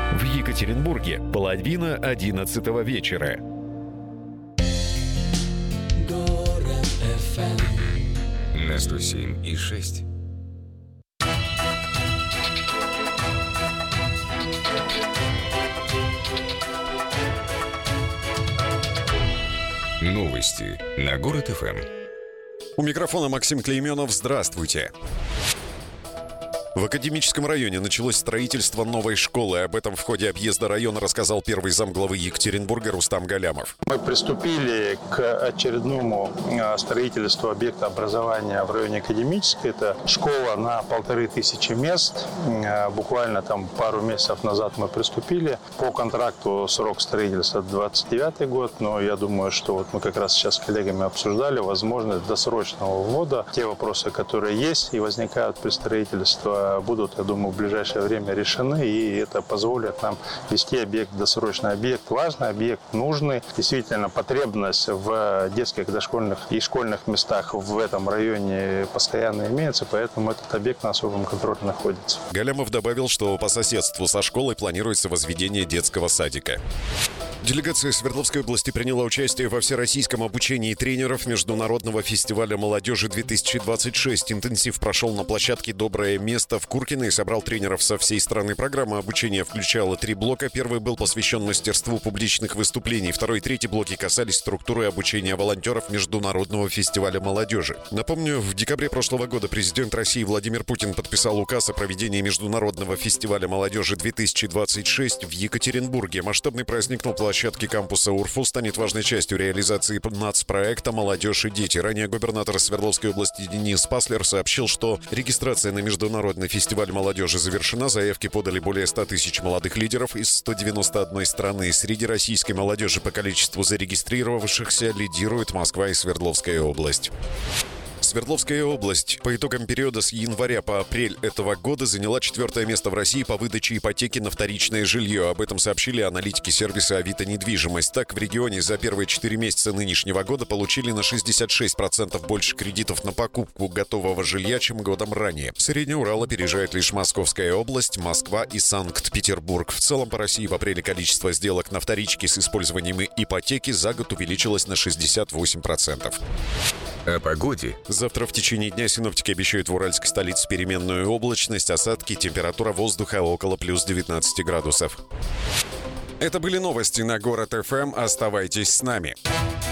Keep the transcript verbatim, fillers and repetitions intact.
В Екатеринбурге половина одиннадцатого вечера. Город эф эм на сто семь и шесть. Новости на Город эф эм. У микрофона Максим Клейменов. Здравствуйте. В Академическом районе началось строительство новой школы. Об этом в ходе объезда района рассказал первый замглавы Екатеринбурга Рустам Галямов. Мы приступили к очередному строительству объекта образования в районе Академической. Это школа на полторы тысячи мест. Буквально там пару месяцев назад мы приступили. По контракту срок строительства двадцать девятый год, но я думаю, что вот мы как раз сейчас с коллегами обсуждали возможность досрочного ввода. Те вопросы, которые есть и возникают при строительстве, будут, я думаю, в ближайшее время решены, и это позволит нам вести объект досрочный. Объект важный, объект нужный. Действительно, потребность в детских, дошкольных и школьных местах в этом районе постоянно имеется, поэтому этот объект на особом контроле находится. Галямов добавил, что по соседству со школой планируется возведение детского садика. Делегация Свердловской области приняла участие во всероссийском обучении тренеров Международного фестиваля молодежи две тысячи двадцать шесть. Интенсив прошел на площадке «Доброе место» в Куркино и собрал тренеров со всей страны. Программа обучения включала три блока. Первый был посвящен мастерству публичных выступлений. Второй и третий блоки касались структуры обучения волонтеров Международного фестиваля молодежи. Напомню, в декабре прошлого года президент России Владимир Путин подписал указ о проведении Международного фестиваля молодежи две тысячи двадцать шесть в Екатеринбурге. Масштабный праздник на площадке кампуса УРФУ станет важной частью реализации нацпроекта «Молодежь и дети». Ранее губернатор Свердловской области Денис Паслер сообщил, что регистрация на Международный фестиваль молодежи завершена. Заявки подали более ста тысяч молодых лидеров из ста девяноста одной страны. Среди российской молодежи по количеству зарегистрировавшихся лидирует Москва и Свердловская область. Свердловская область по итогам периода с января по апрель этого года заняла четвертое место в России по выдаче ипотеки на вторичное жилье. Об этом сообщили аналитики сервиса «Авито Недвижимость». Так, в регионе за первые четыре месяца нынешнего года получили на шестьдесят шесть процентов больше кредитов на покупку готового жилья, чем годом ранее. Средний Урал опережает лишь Московская область, Москва и Санкт-Петербург. В целом по России в апреле количество сделок на вторичке с использованием ипотеки за год увеличилось на шестьдесят восемь процентов. О погоде. Завтра в течение дня синоптики обещают в уральской столице переменную облачность, осадки, температура воздуха около плюс девятнадцати градусов. Это были новости на Город эф эм. Оставайтесь с нами.